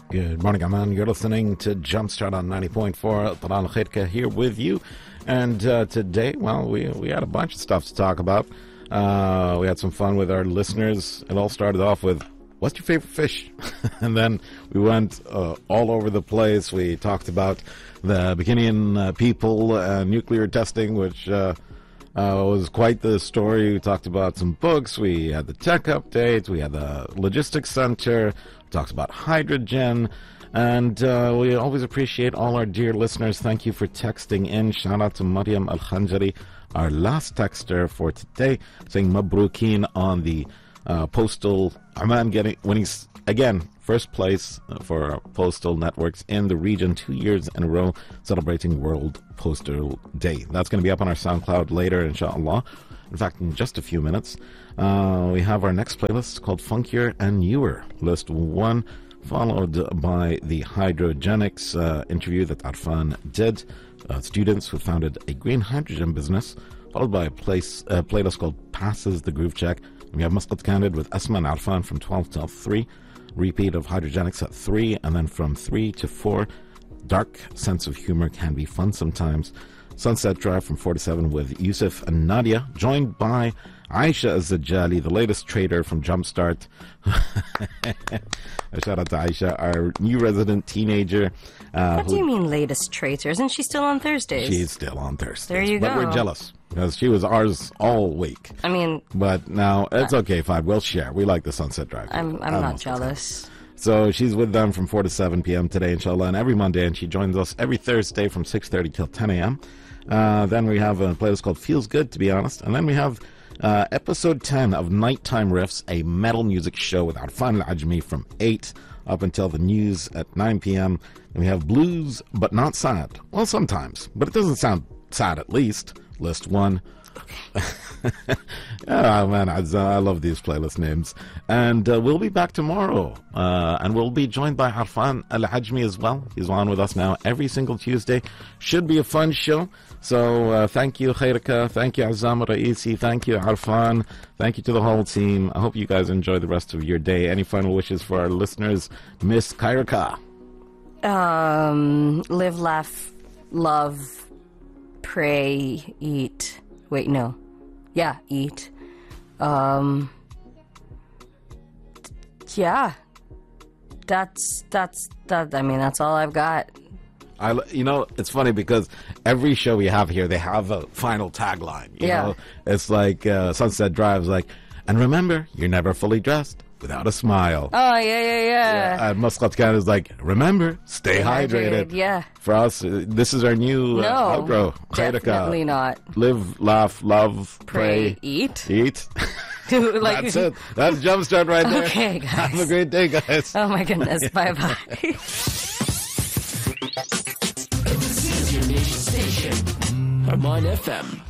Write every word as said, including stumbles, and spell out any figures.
Good morning, Aman. You're listening to Jumpstart on ninety point four. Talal Khairka here with you. And uh, today, well, we, we had a bunch of stuff to talk about. Uh, we had some fun with our listeners. It all started off with, what's your favorite fish? And then we went uh, all over the place. We talked about the Bikinian uh, people, uh, nuclear testing, which uh, uh, was quite the story. We talked about some books. We had the tech update. We had the logistics center. We talked about hydrogen. And uh, we always appreciate all our dear listeners. Thank you for texting in. Shout out to Mariam Al-Khanjari, our last texter for today, saying Mabrookin on the uh, postal. Aman getting winning again first place for postal networks in the region, two years in a row, celebrating World Postal Day. That's going to be up on our SoundCloud later, inshallah. In fact, in just a few minutes, uh, we have our next playlist called Funkier and Newer, list one, followed by the Hydrogenics uh, interview that Arfan did, uh, students who founded a green hydrogen business, followed by a place, uh, playlist called Passes the Groove Check. We have Muscat Candid with Asma and Arfan from twelve till three, repeat of Hydrogenics at three, and then from three to four, Dark Sense of Humor Can Be Fun Sometimes. Sunset Drive from four to seven with Yusuf and Nadia, joined by Aisha Az-Zajali, the latest trader from Jumpstart. Shout out to Aisha, our new resident teenager. Uh, what do you mean latest trader? Isn't she still on Thursdays? She's still on Thursdays. There you but go. But we're jealous because she was ours all week. I mean... But now, it's okay, fine. We'll share. We like the Sunset Drive. I'm, I'm not jealous. So she's with them from four to seven p.m. today, inshallah, and every Monday, and she joins us every Thursday from six thirty till ten a.m. Uh, then we have a playlist called Feels Good, to be honest. And then we have uh, episode ten of Nighttime Riffs, a metal music show with Arfan Al-Ajmi from eight up until the news at nine p.m. And we have Blues, but not sad. Well, sometimes, but it doesn't sound sad at least. List one. Oh, man, I, I love these playlist names. And uh, we'll be back tomorrow. Uh, and we'll be joined by Arfan Al-Ajmi as well. He's on with us now every single Tuesday. Should be a fun show. So uh, thank you, Khairka. Thank you, Azam Raisi. Thank you, Arfan. Thank you to the whole team. I hope you guys enjoy the rest of your day. Any final wishes for our listeners? Miss Khairka. Um, live, laugh, love, pray, eat. Wait, no. Yeah, eat. Um, yeah. That's, that's, that, I mean, that's all I've got. I, you know, it's funny because every show we have here, they have a final tagline. You yeah. know, it's like uh, Sunset Drive's like, and remember, you're never fully dressed without a smile. Oh, yeah, yeah, yeah. yeah and Muscat Khan is like, remember, stay, stay hydrated. hydrated. Yeah. For us, uh, this is our new no, uh, outro. Definitely not. Live, laugh, love, pray, pray eat. Eat. like, That's it. That's Jumpstart right there. Okay, guys. Have a great day, guys. Oh, my goodness. Bye-bye. This is your nation station, Arman F M.